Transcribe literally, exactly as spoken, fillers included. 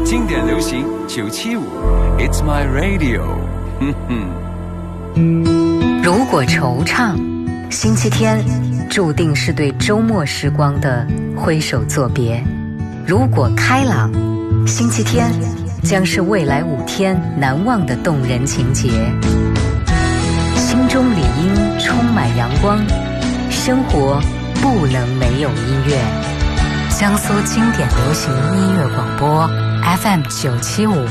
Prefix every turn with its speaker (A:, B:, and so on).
A: 经典流行九七五 It's my radio 哼哼。
B: 如果惆怅，星期天注定是对周末时光的挥手作别；如果开朗，星期天将是未来五天难忘的动人情节。心中理应充满阳光，生活不能没有音乐。江苏经典流行音乐广播 F M 九七五